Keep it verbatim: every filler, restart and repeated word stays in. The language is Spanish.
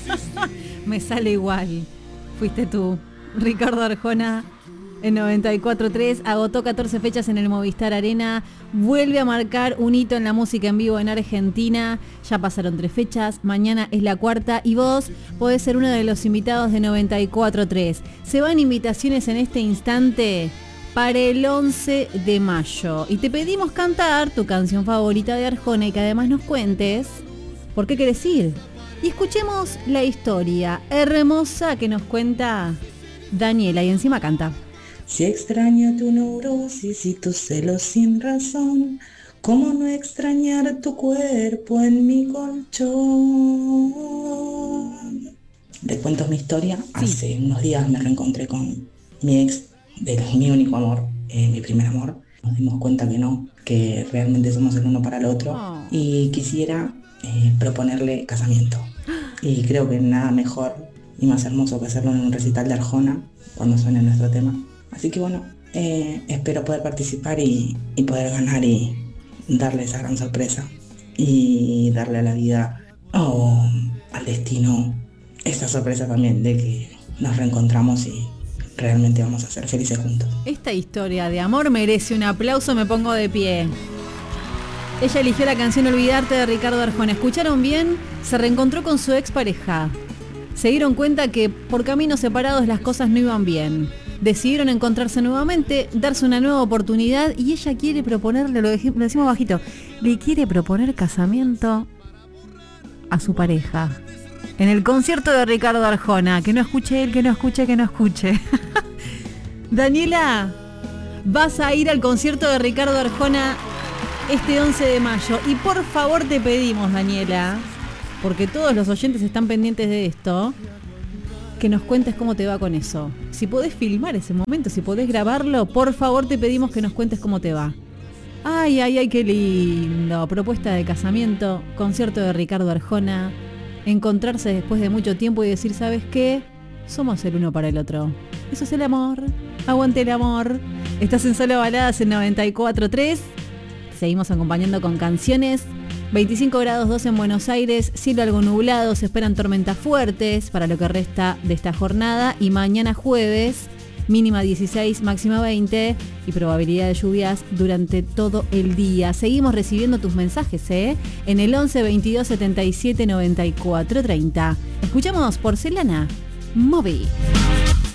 Me sale igual. Fuiste tú. Ricardo Arjona en noventa y cuatro tres agotó catorce fechas en el Movistar Arena, vuelve a marcar un hito en la música en vivo en Argentina. Ya pasaron tres fechas, mañana es la cuarta y vos podés ser uno de los invitados de noventa y cuatro tres. Se van invitaciones en este instante para el once de mayo y te pedimos cantar tu canción favorita de Arjona y que además nos cuentes por qué querés ir. Y escuchemos la historia hermosa que nos cuenta Daniela y encima canta. Si extraño tu neurosis y tus celos sin razón, ¿cómo no extrañar tu cuerpo en mi colchón? Les cuento mi historia. Sí. Hace unos días me reencontré con mi ex, de mi único amor, eh, mi primer amor. Nos dimos cuenta que no, que realmente somos el uno para el otro. Oh. Y quisiera eh, proponerle casamiento. Y creo que nada mejor y más hermoso que hacerlo en un recital de Arjona cuando suene nuestro tema. Así que bueno, eh, espero poder participar y, y poder ganar y darle esa gran sorpresa y darle a la vida o oh, al destino esa sorpresa también de que nos reencontramos y realmente vamos a ser felices juntos. Esta historia de amor merece un aplauso, me pongo de pie. Ella eligió la canción Olvidarte de Ricardo Arjona. ¿Escucharon bien? Se reencontró con su expareja. Se dieron cuenta que por caminos separados las cosas no iban bien. Decidieron encontrarse nuevamente, darse una nueva oportunidad y ella quiere proponerle, lo decimos bajito, le quiere proponer casamiento a su pareja. En el concierto de Ricardo Arjona, que no escuche él, que no escuche, que no escuche. Daniela, vas a ir al concierto de Ricardo Arjona este once de mayo. Y por favor te pedimos, Daniela, porque todos los oyentes están pendientes de esto, que nos cuentes cómo te va con eso. Si podés filmar ese momento, si podés grabarlo, por favor te pedimos que nos cuentes cómo te va. Ay, ay, ay, qué lindo. Propuesta de casamiento, concierto de Ricardo Arjona, encontrarse después de mucho tiempo y decir, ¿sabes qué? Somos el uno para el otro. Eso es el amor. Aguante el amor. Estás en Solo Baladas en noventa y cuatro tres. Seguimos acompañando con canciones. veinticinco grados dos en Buenos Aires, cielo algo nublado, se esperan tormentas fuertes para lo que resta de esta jornada y mañana jueves, mínima dieciséis, máxima veinte y probabilidad de lluvias durante todo el día. Seguimos recibiendo tus mensajes, ¿eh? En el once veintidós setenta y siete noventa y cuatro treinta. Escuchamos Porcelana, Moby.